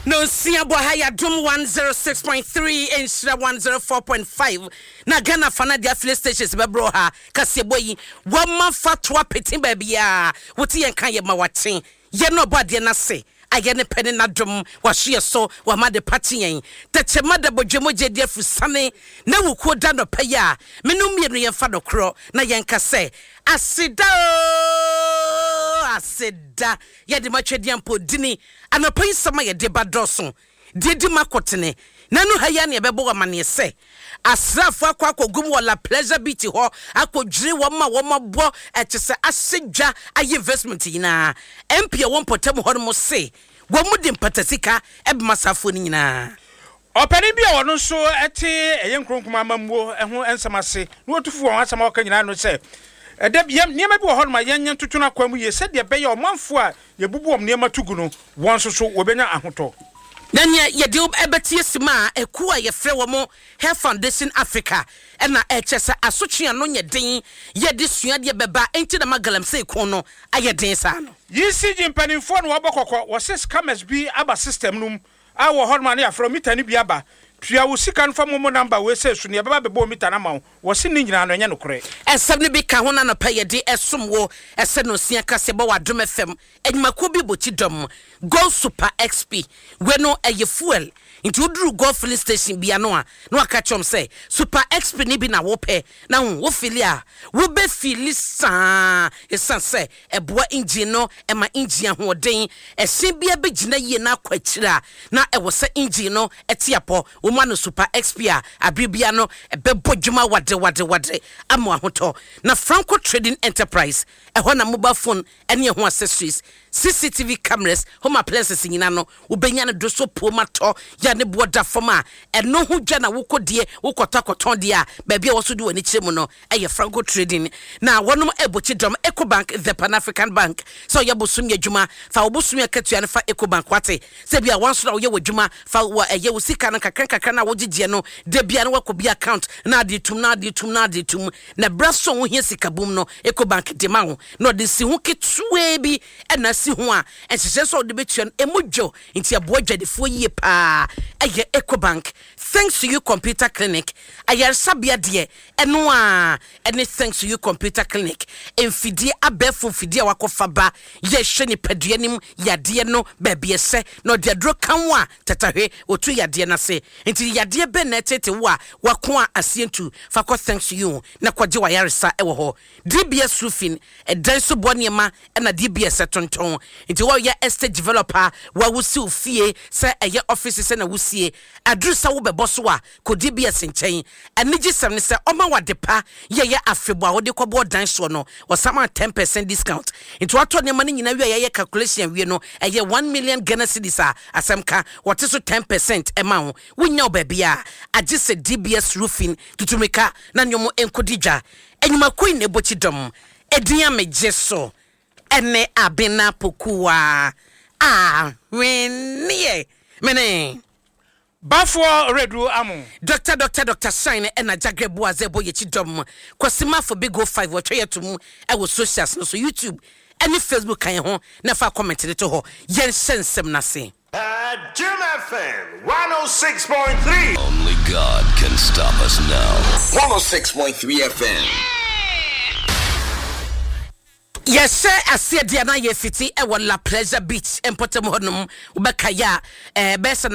No siabo haya dum 106.3 Inshira 104.5 na Ghana fana dia file stations bebro ha kasebo yi wama fatwa petin babia wuti yenkan ye ma waten ye no bode na se aye ne pene na dum wahye so wa ma de party yen teche ma de bodwemo gedi afusane na wuko da no paya menum ye no ye fa dokro na yenka se asida ye de matwedi ampo dini anopai sama ye de badoso dedi makotene nanu haya ne bebo wa mane se asrafo akogum wala pleasure beach ho akodwire wo ma bo etese asegwa aye investment yina MP won potem ho mo se wo mu de patasika ebemasafo ni nyina opani bia wono so ete eyenkronkuma amamwo eho ensamase no otufu won asama waka nyina no se edebia niema bi wo ho ma yenya tutuna kwamu ye se de be ye omanfo a ye bubuom niema tugu no won so so wobenya ahoto Nanya ye de ebetie sima eku a ye frɛ wo mo Hair Foundation Africa na echese asotwe no nye den ye de sua de beba enti na magalam se eku no aye den sa no yisi jimpanimfo no wobokokɔ wo se scammers bi aba system num a wo horma na afro mita ni bi aba tua wo sika nfa mo number we se su ne beba bebo mita na ma wo se ni nyina no nya no kore esem ne bi ka ho na no paye de esom wo ese no sia kase bo wadom fm enimako bi bochi dom Go Super XP we no eye fuel into udru go filling station bia no a no aka chom say Super XP ni bi na wo pe na wo fili a wo be fili sa esan say eboa engine no e ma engine ahoden ese bia be gina yie na kwachira na e wo se engine no etiapo wo ma no Super XP a abribia no e be bodwuma wade amo ahoto na Franco Trading Enterprise e ho na mobile phone ene ho accessories CCTV cameras home appliances nyina no ubenya no doso pomato ya ne boda foma eno ho dwa na wokodie wokotakoton de a ba bia woso de wani kyeremu no eye Franco Trading na wonom ebochi dom Ecobank the Pan African Bank so ya bosum ya dwuma fa obosum ya katua ne fa Ecobank wate se bia wanso na wo ye wadwuma fa eye wo sika no kakra na wogigye no de bia no wakobi account na de tum na braso wo hia sika bom no Ecobank de ma ho no de si ho ketuwe bi na si ho a enhyehyɛ so de betua emodwo nti aboadwadefo yie pa eye Ecobank thanks to you computer clinic ayarsabia de eno a any thanks to you computer clinic emfidie abefo fidie wakofa ba ye hwe ni paduanim yade no baabi ese no de adro kanwa tatahwe otu yade na se nti yade be na tete wo a wako a asientu fako thanks to you na kwaje wayaresa ewo ho DBS roofing edan so boniema na DBS tonton nti wo ya estate developer wa wusi ofie se eye office se na wusie adrusa wo bebo so a ko DBS nchen anigi sem ne se oma wadepa ye afebo a wo de kobo dan so no wo sama 10% discount nti wato ne mane nyina wi ye calculation wi no eye 1 million Ghana cedis a asemka what so 10% ema ho wonya obabia age se DBS roofing tutumika na nyomo enkodija enyuma koin ne bochi dom edian mejeso ene abena pokua wenie mene bafo redu amu Dr. Shine ena jagrebu azebo yechi dom kwasima for big go 5 watwe tum e wo socials no so YouTube any Facebook kan ho na fa comment to ho yen sensem na se Jim FM 106.3 Only God can stop us now. 106.3 FM Yes, asia dia na ye fiti e wala pleasure beach empotem honum ubekaya besa